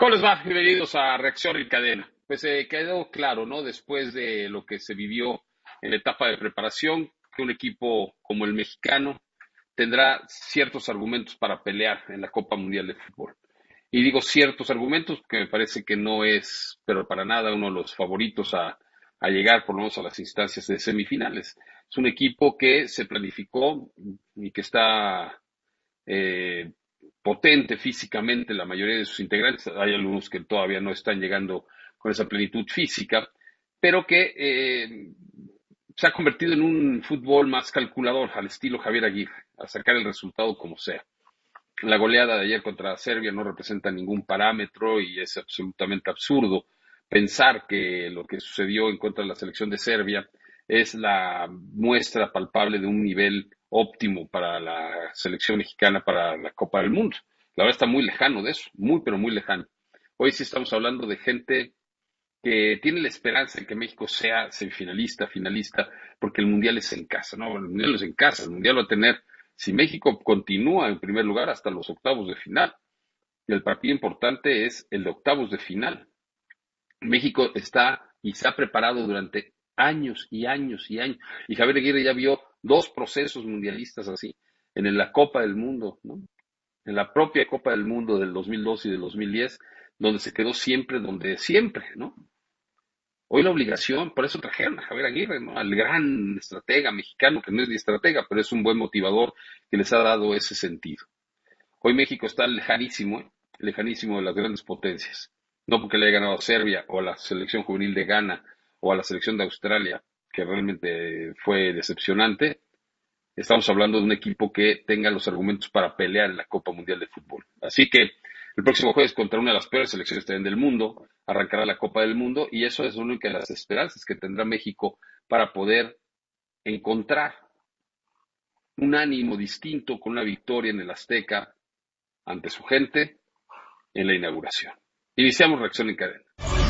¿Cómo les va? Bienvenidos a Reacción en Cadena. Pues quedó claro, ¿no? Después de lo que se vivió en la etapa de preparación, que un equipo como el mexicano tendrá ciertos argumentos para pelear en la Copa Mundial de Fútbol. Y digo ciertos argumentos porque me parece que no es, pero para nada, uno de los favoritos a llegar por lo menos a las instancias de semifinales. Es un equipo que se planificó y que está potente físicamente, la mayoría de sus integrantes. Hay algunos que todavía no están llegando con esa plenitud física, pero que se ha convertido en un fútbol más calculador, al estilo Javier Aguirre, a sacar el resultado como sea. La goleada de ayer contra Serbia no representa ningún parámetro y es absolutamente absurdo pensar que lo que sucedió en contra de la selección de Serbia es la muestra palpable de un nivel óptimo para la selección mexicana para la Copa del Mundo. La verdad está muy lejano de eso, muy pero muy lejano. Hoy sí estamos hablando de gente que tiene la esperanza de que México sea semifinalista, finalista, porque el Mundial es en casa, ¿no? El Mundial es en casa, el Mundial va a tener, si México continúa en primer lugar hasta los octavos de final, y el partido importante es el de octavos de final. México está y se ha preparado durante años y años y años, y Javier Aguirre ya vio dos procesos mundialistas así, en la Copa del Mundo, ¿no? En la propia Copa del Mundo del 2002 y del 2010, donde se quedó siempre donde siempre, ¿no? Hoy la obligación, por eso trajeron a Javier Aguirre, ¿no? Al gran estratega mexicano, que no es ni estratega, pero es un buen motivador que les ha dado ese sentido. Hoy México está lejanísimo de las grandes potencias. No porque le haya ganado a Serbia o a la selección juvenil de Ghana o a la selección de Australia, que realmente fue decepcionante. Estamos hablando de un equipo que tenga los argumentos para pelear en la Copa Mundial de Fútbol. Así que el próximo jueves, contra una de las peores selecciones también del mundo, arrancará la Copa del Mundo y eso es una de las esperanzas que tendrá México para poder encontrar un ánimo distinto con una victoria en el Azteca ante su gente en la inauguración. Iniciamos Reacción en Cadena.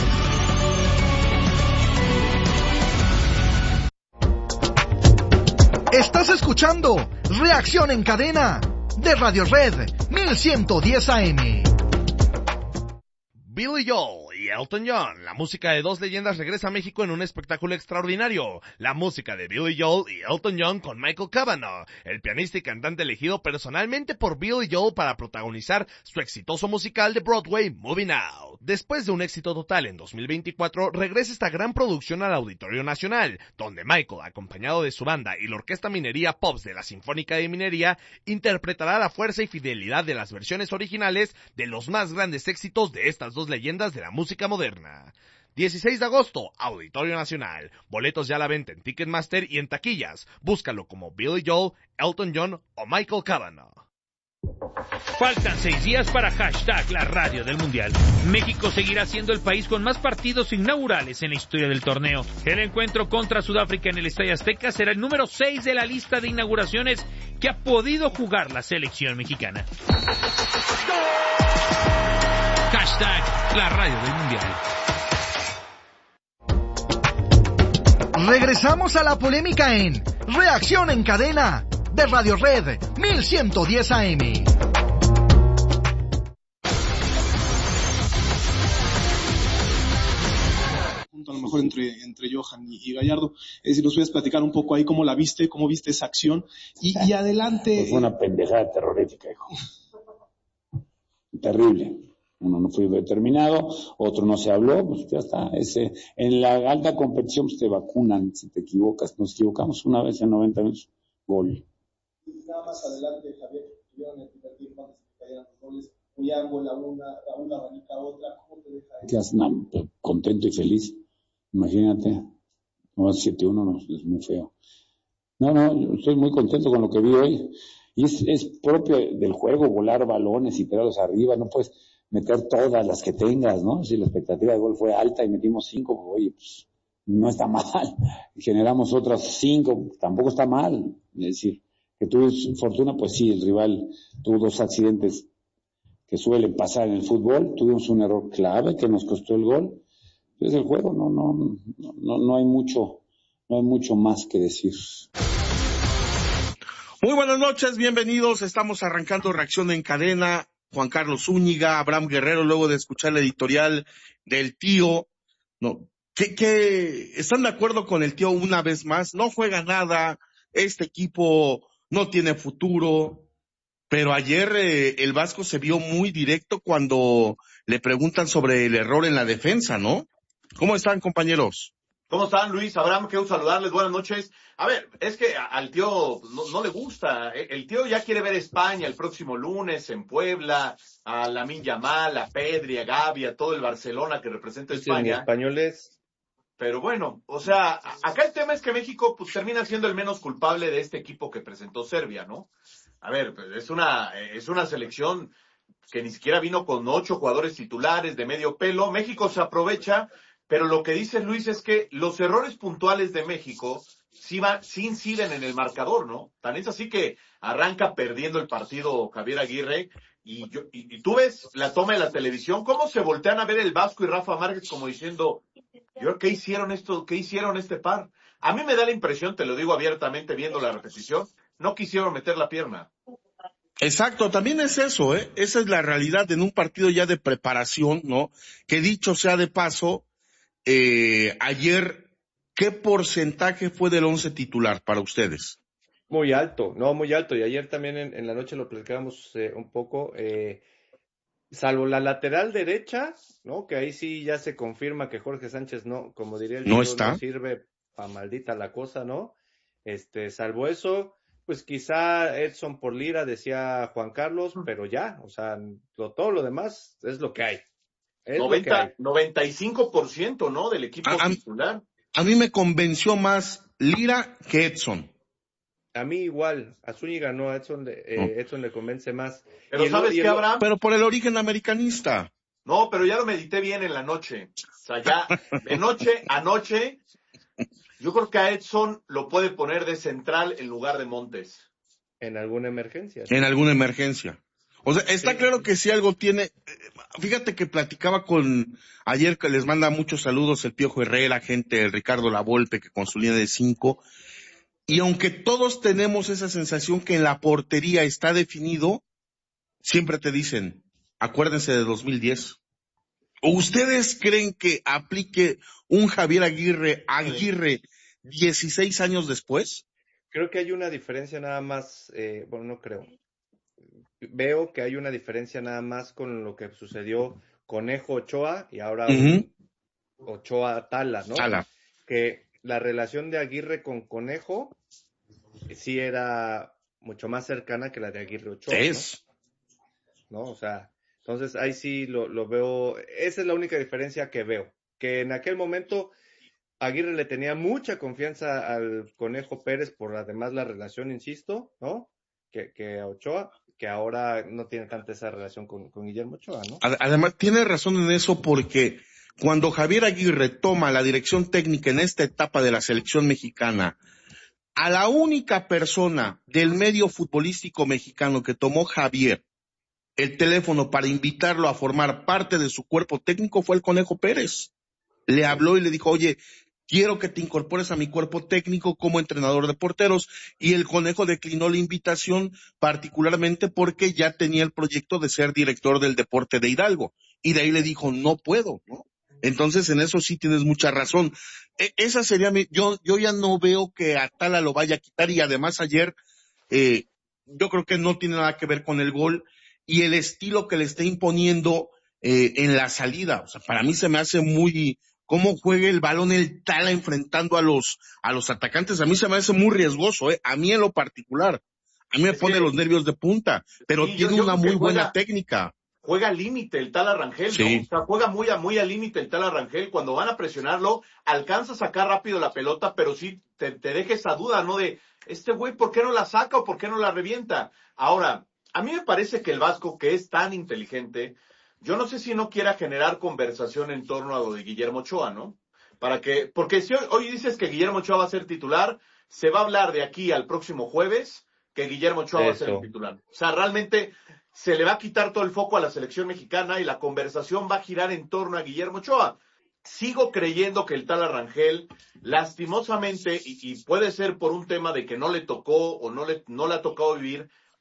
Estás escuchando Reacción en Cadena de Radio Red 1110 AM. Billy Joel y Elton John, la música de dos leyendas regresa a México en un espectáculo extraordinario. La música de Billy Joel y Elton John con Michael Cavanagh, el pianista y cantante elegido personalmente por Billy Joel para protagonizar su exitoso musical de Broadway, Moving Out. Después de un éxito total en 2024, regresa esta gran producción al Auditorio Nacional, donde Michael, acompañado de su banda y la Orquesta Minería Pops de la Sinfónica de Minería, interpretará la fuerza y fidelidad de las versiones originales de los más grandes éxitos de estas dos leyendas de la música moderna. 16 de agosto, Auditorio Nacional. Boletos ya a la venta en Ticketmaster y en taquillas. Búscalo como Billy Joel, Elton John o Michael Cavanagh. Faltan 6 días para #la radio del Mundial. México seguirá siendo el país con más partidos inaugurales en la historia del torneo. El encuentro contra Sudáfrica en el Estadio Azteca será el número 6 de la lista de inauguraciones que ha podido jugar la selección mexicana. #la radio del Mundial. Regresamos a la polémica en Reacción en Cadena de Radio Red 1110 AM. A lo mejor entre Johan y Gallardo, si nos puedes platicar un poco ahí cómo la viste, cómo viste esa acción y adelante. Pues fue una pendejada terrorífica, hijo. Terrible. Uno no fue determinado, otro no se habló, pues ya está. En la alta competición pues te vacunan si te equivocas. Nos equivocamos una vez en 90 minutos, gol. Nada más adelante, Javier, tuvieron el primer tiempo antes de que cayeran los goles. Huyango la una, Raúl Abanica otra. ¿Cómo te deja eso? Quedas contento y feliz. Imagínate, no, 7-1 no, es muy feo. No, yo estoy muy contento con lo que vi hoy. Y es propio del juego, volar balones y tirarlos arriba, no puedes meter todas las que tengas, ¿no? Si la expectativa de gol fue alta y metimos 5, pues, oye, pues no está mal. Generamos otras 5, tampoco está mal. Es decir, que tuve fortuna, pues sí, el rival tuvo 2 accidentes que suelen pasar en el fútbol, tuvimos un error clave que nos costó el gol. Entonces el juego no hay mucho más que decir. Muy buenas noches, bienvenidos. Estamos arrancando Reacción en Cadena Juan Carlos Zúñiga, Abraham Guerrero, luego de escuchar la editorial del tío, ¿no? Que están de acuerdo con el tío una vez más, no juega nada, este equipo no tiene futuro, pero ayer el Vasco se vio muy directo cuando le preguntan sobre el error en la defensa, ¿no? ¿Cómo están, compañeros? ¿Cómo están, Luis? Abraham, quiero saludarles, buenas noches. A ver, es que al tío no le gusta. El tío ya quiere ver España el próximo lunes en Puebla, a Lamine Yamal, a Pedri, a Gavi, a todo el Barcelona que representa España. Españoles. Pero bueno, o sea, acá el tema es que México pues termina siendo el menos culpable de este equipo que presentó Serbia, ¿no? A ver, pues, es una selección que ni siquiera vino con 8 jugadores titulares de medio pelo. México se aprovecha, pero lo que dice Luis es que los errores puntuales de México sí inciden en el marcador, ¿no? Tan es así que arranca perdiendo el partido Javier Aguirre y tú ves la toma de la televisión, cómo se voltean a ver el Vasco y Rafa Márquez como diciendo, ¿qué hicieron este par? A mí me da la impresión, te lo digo abiertamente viendo la repetición, no quisieron meter la pierna. Exacto, también es eso, esa es la realidad en un partido ya de preparación, ¿no? Que dicho sea de paso, ayer, ¿qué porcentaje fue del 11 titular para ustedes? Muy alto, y ayer también en la noche lo platicábamos un poco, salvo la lateral derecha, ¿no? Que ahí sí ya se confirma que Jorge Sánchez no, como diría el no tío, está, no sirve pa' maldita la cosa, ¿no? Salvo eso, pues quizá Edson por Lira, decía Juan Carlos, pero ya, o sea, todo lo demás es lo que hay. 95%, ¿no? Del equipo titular. A mí me convenció más Lira que Edson. A mí igual, a Zúñiga no, a Edson le convence más. Pero ¿sabes qué, Abraham? Pero por el origen americanista. No, pero ya lo medité bien en la noche. O sea, ya de anoche, yo creo que a Edson lo puede poner de central en lugar de Montes. En alguna emergencia. En alguna emergencia. O sea, está claro que si algo tiene, fíjate que platicaba ayer que les manda muchos saludos el Piojo Herrera, gente, el Ricardo Lavolpe, que con su línea de 5, y aunque todos tenemos esa sensación que en la portería está definido, siempre te dicen, acuérdense de 2010. ¿Ustedes creen que aplique un Javier Aguirre 16 años después? Creo que hay una diferencia nada más, no creo. Veo que hay una diferencia nada más con lo que sucedió Conejo Ochoa y ahora Ochoa Tala, ¿no? Tala. Que la relación de Aguirre con Conejo sí era mucho más cercana que la de Aguirre Ochoa. ¿no? O sea, entonces ahí sí lo veo, esa es la única diferencia que veo, que en aquel momento Aguirre le tenía mucha confianza al Conejo Pérez por además la relación, insisto, ¿no? Que a Ochoa, que ahora no tiene tanta esa relación con Guillermo Ochoa, ¿no? Además, tiene razón en eso porque cuando Javier Aguirre toma la dirección técnica en esta etapa de la selección mexicana, a la única persona del medio futbolístico mexicano que tomó Javier el teléfono para invitarlo a formar parte de su cuerpo técnico fue el Conejo Pérez. Le habló y le dijo, oye, quiero que te incorpores a mi cuerpo técnico como entrenador de porteros, y el Conejo declinó la invitación particularmente porque ya tenía el proyecto de ser director del deporte de Hidalgo, y de ahí le dijo, no puedo, ¿no? Entonces en eso sí tienes mucha razón. Esa sería yo ya no veo que Atala lo vaya a quitar, y además ayer yo creo que no tiene nada que ver con el gol y el estilo que le está imponiendo en la salida. O sea, para mí se me hace muy, cómo juega el balón el Tala enfrentando a los atacantes, a mí se me hace muy riesgoso, a mí en lo particular, a mí me pone los nervios de punta, pero sí, tiene una muy buena técnica. Juega al límite el Tala Rangel, sí. ¿no? O sea, juega muy al límite el Tala Rangel. Cuando van a presionarlo, alcanza a sacar rápido la pelota, pero sí te deja esa duda, ¿no? De, este güey, ¿por qué no la saca o por qué no la revienta? Ahora, a mí me parece que el Vasco, que es tan inteligente, yo no sé si no quiera generar conversación en torno a lo de Guillermo Ochoa, ¿no? Porque si hoy dices que Guillermo Ochoa va a ser titular, se va a hablar de aquí al próximo jueves que Guillermo Ochoa va a ser el titular. O sea, realmente se le va a quitar todo el foco a la selección mexicana y la conversación va a girar en torno a Guillermo Ochoa. Sigo creyendo que el Tala Rangel, lastimosamente, y puede ser por un tema de que no le tocó o no le ha tocado vivir,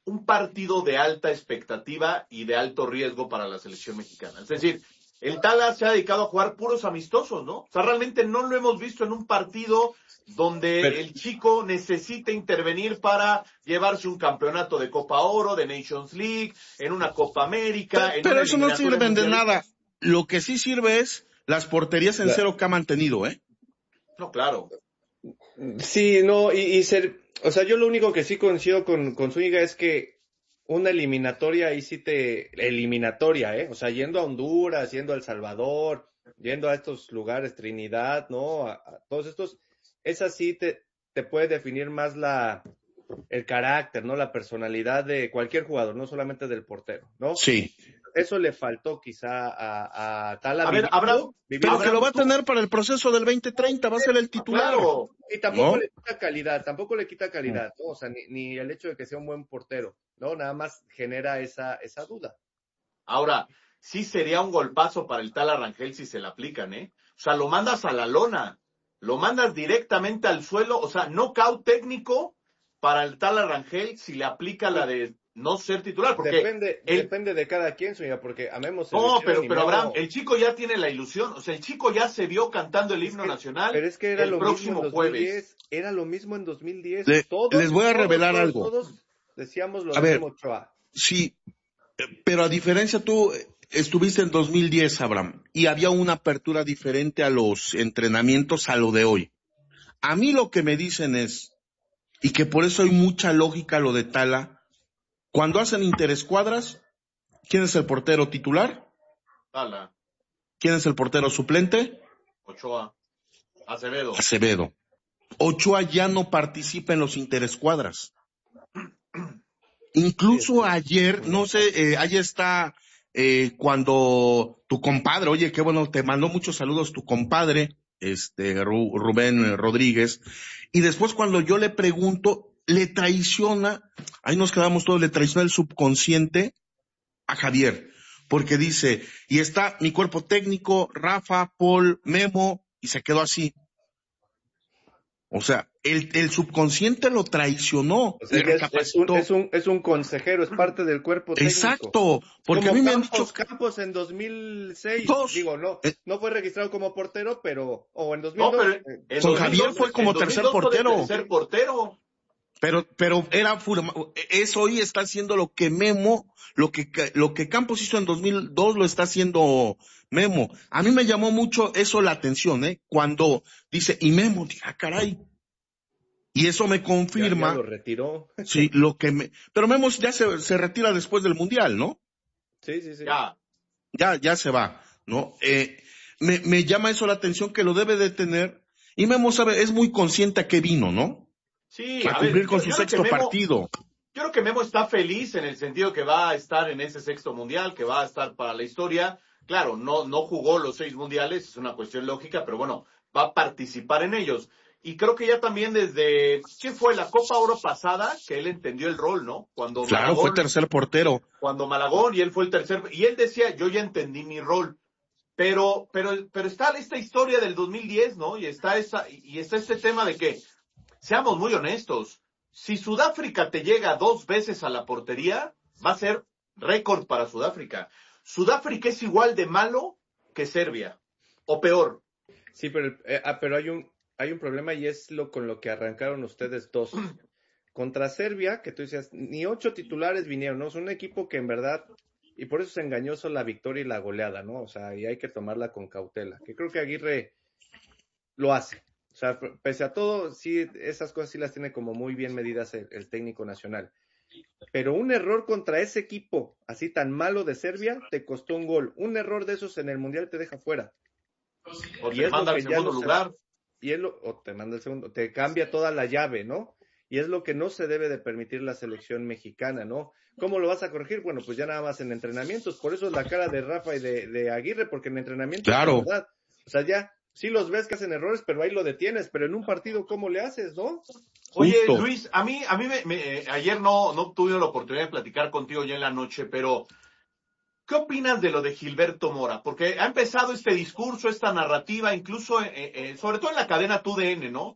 un partido de alta expectativa y de alto riesgo para la selección mexicana. Es decir, el Tala se ha dedicado a jugar puros amistosos, ¿no? O sea, realmente no lo hemos visto en un partido donde el chico necesita intervenir para llevarse un campeonato de Copa Oro, de Nations League, en una Copa América. Pero eso no sirve de nada. Lo que sí sirve es las porterías en cero que ha mantenido, ¿eh? No, claro. Sí, no, o sea, yo lo único que sí coincido con Zúñiga es que una eliminatoria, o sea, yendo a Honduras, yendo a El Salvador, yendo a estos lugares, Trinidad, ¿no? A todos estos, esa sí te puede definir más el carácter, ¿no? La personalidad de cualquier jugador, no solamente del portero, ¿no? Sí. Eso le faltó quizá a Tala. A ver, pero que lo va a tener para el proceso del 2030, va a ser el titular. Claro. Y tampoco le quita calidad, ¿no? O sea, ni el hecho de que sea un buen portero, ¿no? Nada más genera esa duda. Ahora, sí sería un golpazo para el Tala Rangel si se le aplican, ¿eh? O sea, lo mandas a la lona, lo mandas directamente al suelo, o sea, knockout técnico para el Tala Rangel si le aplica la de no ser titular, porque depende de cada quien, señora, porque amemos. No, pero Abraham, el chico ya tiene la ilusión, o sea, el chico ya se vio cantando el himno nacional. Pero es que era el lo próximo mismo en 2010, jueves. Era lo mismo en 2010. Les voy a revelar algo. Todos decíamos lo de Memo Ochoa. Sí, pero a diferencia tú estuviste en 2010, Abraham, y había una apertura diferente a los entrenamientos a lo de hoy. A mí lo que me dicen es, y que por eso hay mucha lógica lo de Tala, cuando hacen interescuadras, ¿quién es el portero titular? Tala. ¿Quién es el portero suplente? Ochoa. Acevedo. Ochoa ya no participa en los interescuadras. Incluso ayer, no sé, ahí está cuando tu compadre, oye, qué bueno, te mandó muchos saludos tu compadre, Rubén Rodríguez, y después cuando yo le pregunto, le traiciona, ahí nos quedamos todos, le traiciona el subconsciente a Javier, porque dice, y está mi cuerpo técnico, Rafa, Paul, Memo, y se quedó así. O sea, el subconsciente lo traicionó. O sea, es un consejero, es parte del cuerpo técnico. Exacto, porque como a mí me han dicho Campos en 2006, no fue registrado como portero, pero en 2002. No, pero con Javier fue como tercer portero. Pero eso hoy está haciendo lo que Memo, lo que Campos hizo en 2002 lo está haciendo Memo. A mí me llamó mucho eso la atención, cuando dice, y Memo, caray. Y eso me confirma. Ya lo retiró. Sí, pero Memo ya se retira después del Mundial, ¿no? Sí. Ya se va, ¿no? Me llama eso la atención que lo debe de tener. Y Memo es muy consciente a qué vino, ¿no? Sí, a cumplir con su sexto partido. Yo creo que Memo está feliz en el sentido que va a estar en ese sexto mundial, que va a estar para la historia. Claro, no jugó los 6 mundiales, es una cuestión lógica, pero bueno, va a participar en ellos. Y creo que ya también desde, ¿qué fue? La Copa Oro pasada, que él entendió el rol, ¿no? Claro, fue tercer portero. Cuando Malagón, y él fue el tercer, y él decía, yo ya entendí mi rol. Pero está esta historia del 2010, ¿no? Y está este tema de que, seamos muy honestos, si Sudáfrica te llega 2 veces a la portería, va a ser récord para Sudáfrica. Sudáfrica es igual de malo que Serbia, o peor. Sí, pero hay un problema y es con lo que arrancaron ustedes 2. Contra Serbia, que tú decías, ni 8 titulares vinieron, ¿no? Es un equipo que en verdad, y por eso es engañoso la victoria y la goleada, ¿no? O sea, y hay que tomarla con cautela, que creo que Aguirre lo hace. O sea, pese a todo, sí, esas cosas sí las tiene como muy bien medidas el técnico nacional. Pero un error contra ese equipo, así tan malo de Serbia, te costó un gol. Un error de esos en el Mundial te deja fuera. O te manda al segundo lugar. O te manda el segundo, te cambia toda la llave, ¿no? Y es lo que no se debe de permitir la selección mexicana, ¿no? ¿Cómo lo vas a corregir? Bueno, pues ya nada más en entrenamientos. Por eso es la cara de Rafa y de Aguirre, porque en entrenamientos, claro, es verdad. O sea, ya, sí los ves que hacen errores, pero ahí lo detienes. Pero en un partido, ¿cómo le haces, no? Oye, Luis, a mí ayer no tuve la oportunidad de platicar contigo ya en la noche, pero ¿qué opinas de lo de Gilberto Mora? Porque ha empezado este discurso, esta narrativa, incluso, sobre todo en la cadena TUDN, ¿no?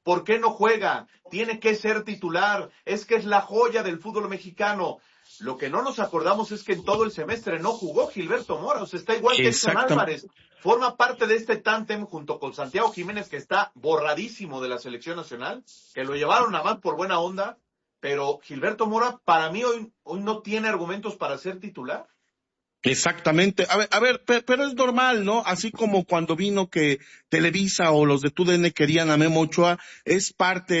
¿Por qué no juega? Tiene que ser titular. Es que es la joya del fútbol mexicano. Lo que no nos acordamos es que en todo el semestre no jugó Gilberto Mora. O sea, está igual que Edson Álvarez. Forma parte de este tándem junto con Santiago Jiménez, que está borradísimo de la selección nacional, que lo llevaron a más por buena onda. Pero Gilberto Mora, para mí, hoy no tiene argumentos para ser titular. Exactamente. A ver, pero es normal, ¿no? Así como cuando vino que Televisa o los de TUDN querían a Memo Ochoa, es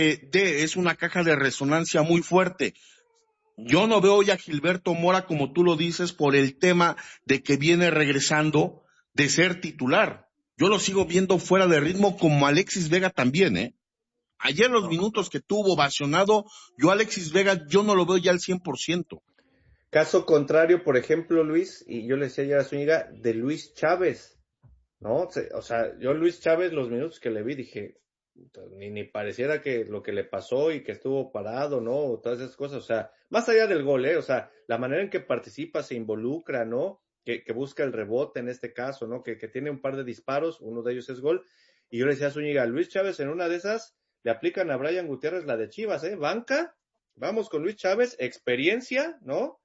una caja de resonancia muy fuerte. Yo no veo ya a Gilberto Mora, como tú lo dices, por el tema de que viene regresando de ser titular. Yo lo sigo viendo fuera de ritmo, como Alexis Vega también, ¿eh? Ayer los minutos que tuvo ovacionado, yo Alexis Vega, yo no lo veo ya al 100%. Caso contrario, por ejemplo, Luis, y yo le decía ya a Zúñiga, de Luis Chávez, ¿no? O sea, yo Luis Chávez, los minutos que le vi, dije, ni pareciera que lo que le pasó y que estuvo parado, ¿no? Todas esas cosas, o sea, más allá del gol, o sea, la manera en que participa, se involucra, ¿no? Que busca el rebote en este caso, ¿no? Que tiene un par de disparos, uno de ellos es gol, y yo le decía a Zúñiga, Luis Chávez en una de esas, le aplican a Brian Gutiérrez la de Chivas, banca, vamos con Luis Chávez, experiencia, ¿no?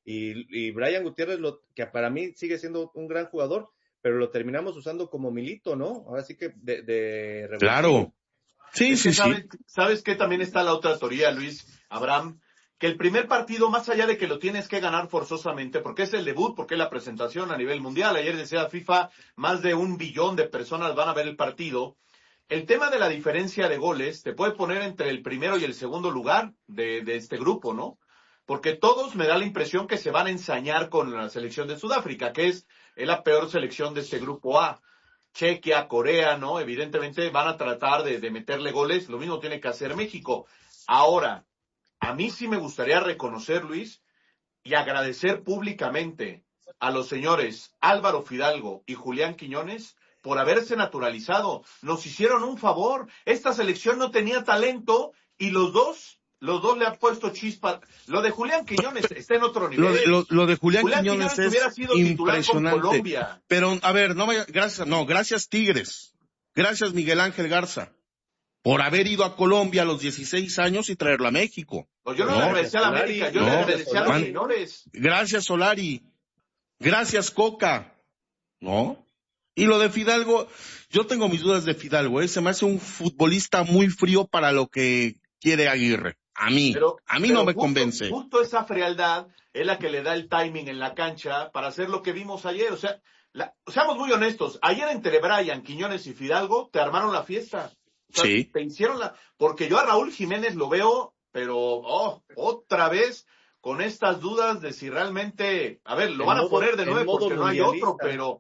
Y Brian Gutiérrez, que para mí sigue siendo un gran jugador, pero lo terminamos usando como Milito, ¿no? Ahora sí que de Claro. Sí. ¿Sabes qué también está la otra teoría, Luis, Abraham? Que el primer partido, más allá de que lo tienes que ganar forzosamente, porque es el debut, porque es la presentación a nivel mundial, ayer decía FIFA, más de 1 billón de personas van a ver el partido. El tema de la diferencia de goles te puede poner entre el primero y el segundo lugar de este grupo, ¿no? Porque todos me da la impresión que se van a ensañar con la selección de Sudáfrica, que es la peor selección de este grupo A. Chequia, Corea, ¿no? Evidentemente van a tratar de meterle goles, lo mismo tiene que hacer México. Ahora, a mí sí me gustaría reconocer, Luis, y agradecer públicamente a los señores Álvaro Fidalgo y Julián Quiñones por haberse naturalizado. Nos hicieron un favor. Esta selección no tenía talento y los dos le han puesto chispa. Lo de Julián Quiñones está en otro nivel. Lo de Julián Quiñones es hubiera sido impresionante. Con Colombia. Pero, a ver, gracias Tigres. Gracias Miguel Ángel Garza por haber ido a Colombia a los 16 años y traerlo a México. Pues yo no le agradecí a la América, yo le agradecí a los menores. Gracias Solari. Gracias Coca. ¿No? Y lo de Fidalgo, yo tengo mis dudas de Fidalgo, se me hace un futbolista muy frío para lo que quiere Aguirre. A mí no me convence. Justo esa frialdad es la que le da el timing en la cancha para hacer lo que vimos ayer. O sea, seamos muy honestos. Ayer entre Brian, Quiñones y Fidalgo te armaron la fiesta. O sea, sí. Te hicieron porque yo a Raúl Jiménez lo veo, pero otra vez con estas dudas de si realmente, a ver, lo van a poner de nuevo porque no hay otro, pero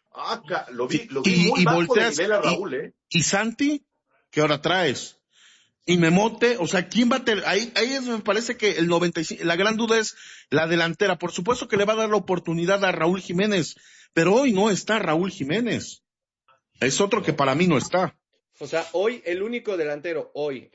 lo vi muy bajo de nivel a Raúl, ¿Y Santi? ¿Qué hora traes? Y Memote, o sea, ¿quién va a tener? Ahí me parece que el 95, la gran duda es la delantera. Por supuesto que le va a dar la oportunidad a Raúl Jiménez, pero hoy no está Raúl Jiménez. Es otro que para mí no está. O sea, hoy el único delantero,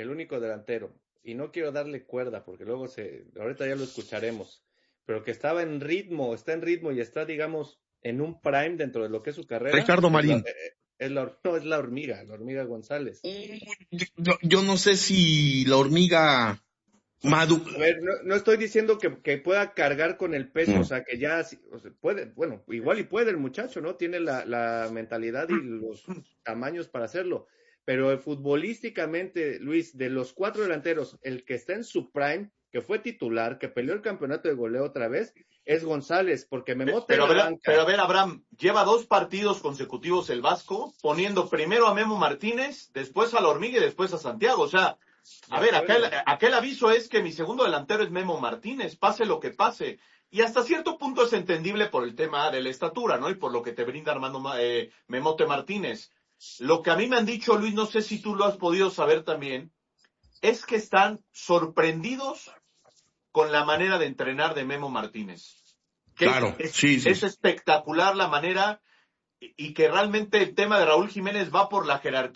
y no quiero darle cuerda porque luego ahorita ya lo escucharemos, pero que está en ritmo y está, digamos, en un prime dentro de lo que es su carrera. Ricardo Marín. Es la hormiga González. Yo no sé si la hormiga Madu. A ver, no estoy diciendo que pueda cargar con el peso, o sea, que ya puede, bueno, igual y puede el muchacho, ¿no? Tiene la mentalidad y los tamaños para hacerlo. Pero futbolísticamente, Luis, de los 4 delanteros, el que está en su prime, que fue titular, que peleó el campeonato de goleo otra vez, es González, porque pero a ver, Abraham, lleva 2 partidos consecutivos el Vasco, poniendo primero a Memo Martínez, después a la Hormiga y después a Santiago. O sea, a ver, aquel aviso es que mi segundo delantero es Memo Martínez, pase lo que pase. Y hasta cierto punto es entendible por el tema de la estatura, ¿no? Y por lo que te brinda Armando Memote Martínez. Lo que a mí me han dicho, Luis, no sé si tú lo has podido saber también, es que están sorprendidos con la manera de entrenar de Memo Martínez. Claro, sí. Es espectacular la manera y que realmente el tema de Raúl Jiménez va por la jerarquía